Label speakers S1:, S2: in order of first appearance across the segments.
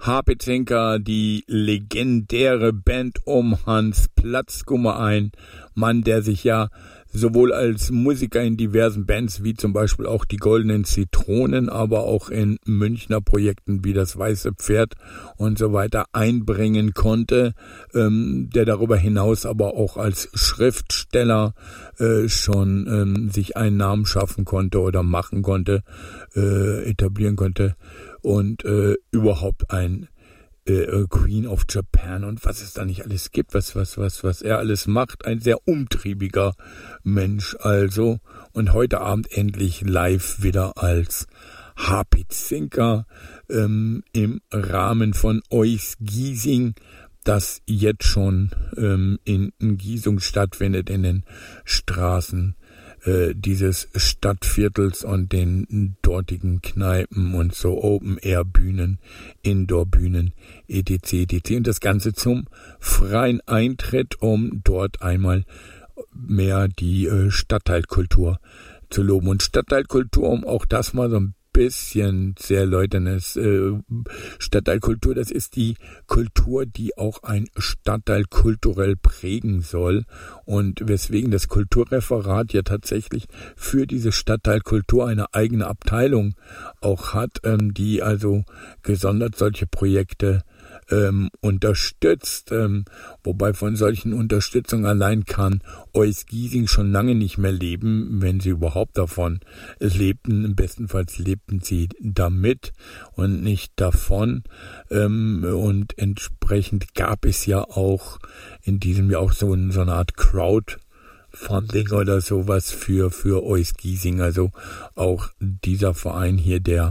S1: Harpe Zinker, die legendäre Band um Hans Platzkummer, ein Mann, der sich ja sowohl als Musiker in diversen Bands wie zum Beispiel auch die Goldenen Zitronen, aber auch in Münchner Projekten wie das Weiße Pferd und so weiter einbringen konnte, der darüber hinaus aber auch als Schriftsteller schon sich einen Namen schaffen konnte oder machen konnte, etablieren konnte und überhaupt ein Queen of Japan und was es da nicht alles gibt, was er alles macht. Ein sehr umtriebiger Mensch also. Und heute Abend endlich live wieder als Harpe Zinker im Rahmen von Ois Giesing, das jetzt schon in Giesing stattfindet, in den Straßen dieses Stadtviertels und den dortigen Kneipen und so Open-Air-Bühnen, Indoor-Bühnen, etc. Und das Ganze zum freien Eintritt, um dort einmal mehr die Stadtteilkultur zu loben. Und Stadtteilkultur, um auch das mal so ein bisschen zu erläutern ist, Stadtteilkultur, das ist die Kultur, die auch ein Stadtteil kulturell prägen soll und weswegen das Kulturreferat ja tatsächlich für diese Stadtteilkultur eine eigene Abteilung auch hat, die also gesondert solche Projekte unterstützt, wobei von solchen Unterstützungen allein kann Ois Giesing schon lange nicht mehr leben, wenn sie überhaupt davon lebten. Bestenfalls lebten sie damit und nicht davon, und entsprechend gab es ja auch in diesem Jahr auch so eine Art Crowdfunding oder sowas für Ois Giesing, also auch dieser Verein hier, der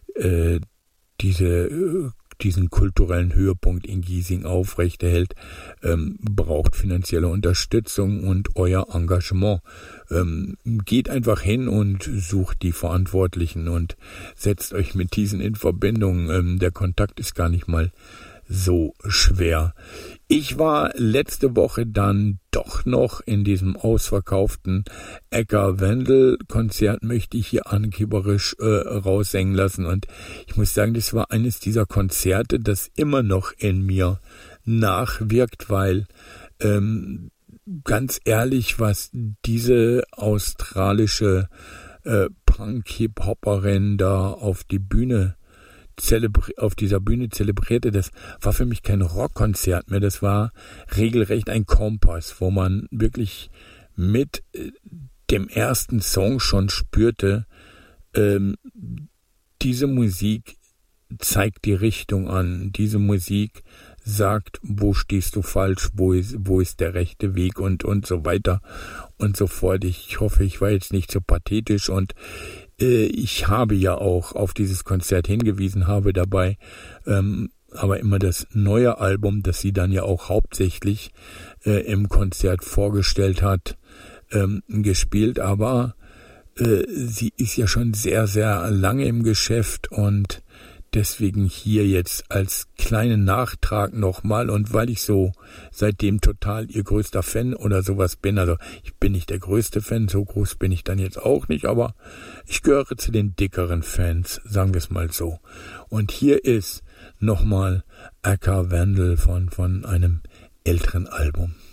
S1: diesen kulturellen Höhepunkt in Giesing aufrechterhält, braucht finanzielle Unterstützung und euer Engagement. Geht einfach hin und sucht die Verantwortlichen und setzt euch mit diesen in Verbindung. Der Kontakt ist gar nicht mal so schwer. Ich war letzte Woche dann doch noch in diesem ausverkauften Ecker-Wendel-Konzert, möchte ich hier angeberisch raushängen lassen. Und ich muss sagen, das war eines dieser Konzerte, das immer noch in mir nachwirkt, weil ganz ehrlich, was diese australische Punk-Hip-Hopperin da auf dieser Bühne zelebrierte, das war für mich kein Rockkonzert mehr, das war regelrecht ein Kompass, wo man wirklich mit dem ersten Song schon spürte, diese Musik zeigt die Richtung an, diese Musik sagt, wo stehst du falsch, wo ist der rechte Weg und so weiter und so fort. Ich hoffe, ich war jetzt nicht so pathetisch und ich habe ja auch auf dieses Konzert hingewiesen, habe dabei aber immer das neue Album, das sie dann ja auch hauptsächlich im Konzert vorgestellt hat, gespielt. Aber sie ist ja schon sehr, sehr lange im Geschäft und deswegen hier jetzt als kleinen Nachtrag nochmal, und weil ich so seitdem total ihr größter Fan oder sowas bin, also ich bin nicht der größte Fan, so groß bin ich dann jetzt auch nicht, aber ich gehöre zu den dickeren Fans, sagen wir es mal so. Und hier ist nochmal Ecker-Wendel von einem älteren Album.